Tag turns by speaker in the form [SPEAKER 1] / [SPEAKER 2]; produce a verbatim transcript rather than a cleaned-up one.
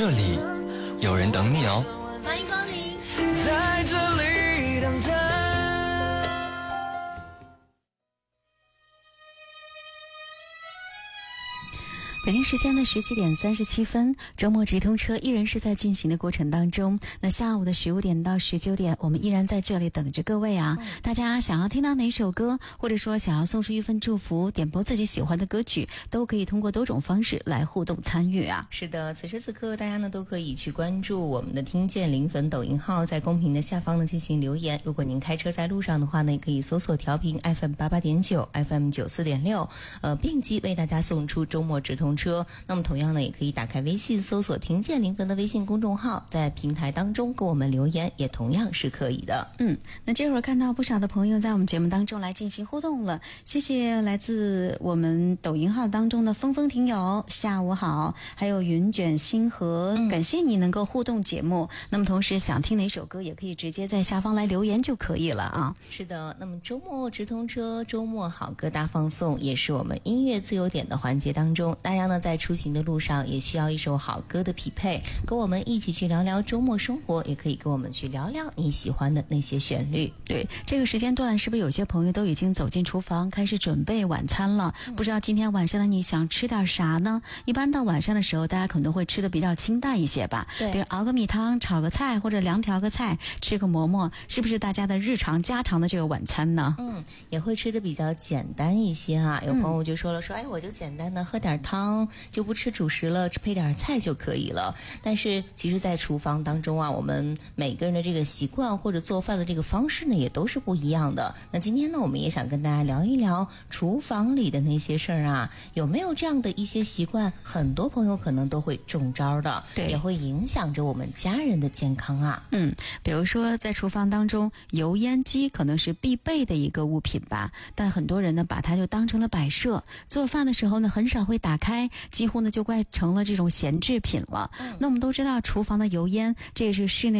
[SPEAKER 1] 这里有人等你哦。
[SPEAKER 2] 欢迎光临，
[SPEAKER 3] 在这里等着。
[SPEAKER 4] 北京时间的十七点三十七分，周末直通车依然是在进行的过程当中。那下午的十五点到十九点，我们依然在这里等着各位啊！嗯、大家想要听到哪首歌，或者说想要送出一份祝福，点播自己喜欢的歌曲，都可以通过多种方式来互动参与啊！
[SPEAKER 2] 是的，此时此刻大家呢都可以去关注我们的听见零粉抖音号，在公屏的下方呢进行留言。如果您开车在路上的话呢，也可以搜索调频 F M 八八点九 F M 九四点六，呃，并机为大家送出周末直通车。那么同样呢，也可以打开微信搜索听见零分的微信公众号，在平台当中给我们留言，也同样是可以的。
[SPEAKER 4] 嗯，那这会儿看到不少的朋友在我们节目当中来进行互动了，谢谢来自我们抖音号当中的风风听友，下午好，还有云卷星河、嗯、感谢你能够互动节目。那么同时想听哪首歌也可以直接在下方来留言就可以了啊。
[SPEAKER 2] 是的，那么周末直通车，周末好歌大放送，也是我们音乐自由点的环节当中，大家呢在出行的路上也需要一首好歌的匹配，跟我们一起去聊聊周末生活，也可以跟我们去聊聊你喜欢的那些旋律。
[SPEAKER 4] 对，这个时间段是不是有些朋友都已经走进厨房开始准备晚餐了、嗯、不知道今天晚上的你想吃点啥呢？一般到晚上的时候大家可能会吃的比较清淡一些吧，对，比如熬个米汤，炒个菜，或者凉调个菜，吃个馍馍，是不是大家的日常家常的这个晚餐呢？
[SPEAKER 2] 嗯，也会吃的比较简单一些啊。有朋友就说了说、嗯、哎，我就简单的喝点汤，就不吃主食了，配点菜就可以了。但是其实在厨房当中啊，我们每个人的这个习惯或者做饭的这个方式呢也都是不一样的。那今天呢我们也想跟大家聊一聊厨房里的那些事儿啊，有没有这样的一些习惯，很多朋友可能都会中招的，对，也会影响着我们家人的健康啊。
[SPEAKER 4] 嗯，比如说在厨房当中，油烟机可能是必备的一个物品吧，但很多人呢把它就当成了摆设，做饭的时候呢很少会打开，几乎呢就快成了这种闲置品了。嗯、那我们都知道厨房的油烟，这也是室内